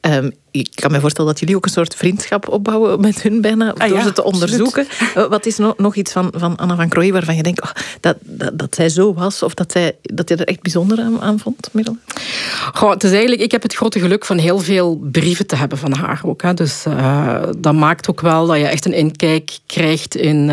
Ik kan me voorstellen dat jullie ook een soort vriendschap opbouwen met hun bijna, door ze te onderzoeken. Wat is nog iets van Anna van Crooij waarvan je denkt dat zij zo was, of dat je er echt bijzonder aan vond, Merel? Het is eigenlijk, ik heb het grote geluk van heel veel brieven te hebben van haar ook. Hè. Dus dat maakt ook wel dat je echt een inkijk krijgt in...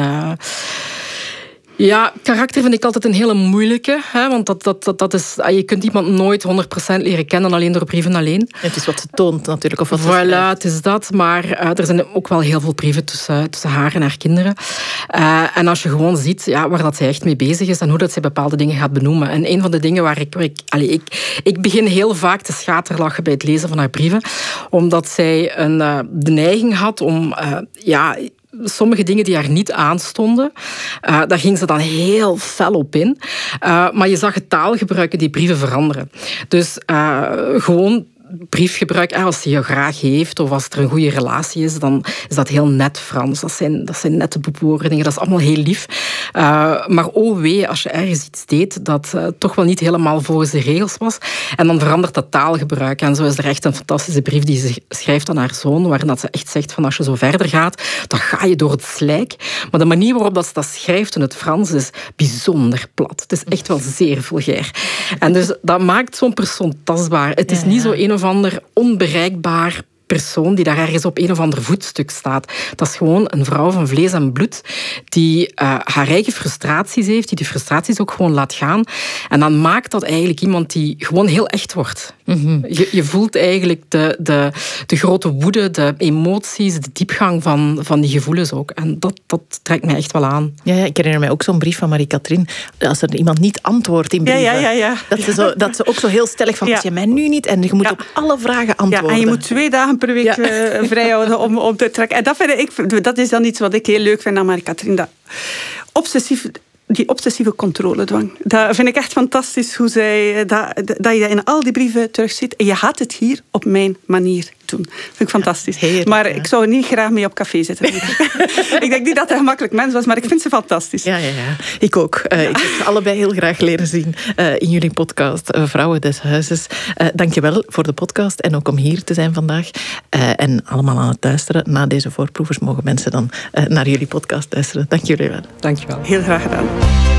karakter vind ik altijd een hele moeilijke. Hè, want dat is, je kunt iemand nooit 100% leren kennen alleen door brieven alleen. Het is wat ze toont natuurlijk. Of wat het is dat. Maar er zijn ook wel heel veel brieven tussen haar en haar kinderen. En als je gewoon ziet waar dat zij echt mee bezig is en hoe dat zij bepaalde dingen gaat benoemen. En een van de dingen waar ik begin heel vaak te schaterlachen bij het lezen van haar brieven. Omdat zij de neiging had om... sommige dingen die haar niet aanstonden, daar ging ze dan heel fel op in. Maar je zag het taalgebruik in die brieven veranderen. Dus gewoon briefgebruik, als hij je graag heeft of als er een goede relatie is, dan is dat heel net Frans. Dat zijn nette bewoordingen, dat is allemaal heel lief. Maar oh wee, als je ergens iets deed dat toch wel niet helemaal volgens de regels was, en dan verandert dat taalgebruik. En zo is er echt een fantastische brief die ze schrijft aan haar zoon, waarin dat ze echt zegt van als je zo verder gaat, dan ga je door het slijk. Maar de manier waarop dat ze dat schrijft in het Frans is bijzonder plat. Het is echt wel zeer vulgair. En dus dat maakt zo'n persoon tastbaar. Het is niet zo een of ander onbereikbaar persoon die daar ergens op een of ander voetstuk staat. Dat is gewoon een vrouw van vlees en bloed die haar eigen frustraties heeft, die de frustraties ook gewoon laat gaan. En dan maakt dat eigenlijk iemand die gewoon heel echt wordt. Mm-hmm. Je voelt eigenlijk de grote woede, de emoties, de diepgang van die gevoelens ook. En dat trekt mij echt wel aan. Ja, ik herinner mij ook zo'n brief van Marie-Catherine. Als er iemand niet antwoordt in brieven. Ja. Dat ze ook zo heel stellig van, als je mij nu niet... En je moet op alle vragen antwoorden. Ja, en je moet 2 dagen per week vrijhouden om te trekken. En dat is dan iets wat ik heel leuk vind aan Marie-Catherine. Die obsessieve controledwang. Dat vind ik echt fantastisch, hoe zij dat je dat in al die brieven terugziet. En je gaat het hier op mijn manier doen. Dat vind ik fantastisch. Heerlijk, maar ik zou er niet graag mee op café zitten. Ik denk niet dat hij een gemakkelijk mens was, maar ik vind ze fantastisch. Ja. Ik ook. Ik heb ze allebei heel graag leren zien in jullie podcast Vrouwen des Huizes. Dank je wel voor de podcast en ook om hier te zijn vandaag. En allemaal aan het luisteren. Na deze voorproevers mogen mensen dan naar jullie podcast luisteren. Dank jullie wel. Dank je wel. Heel graag gedaan.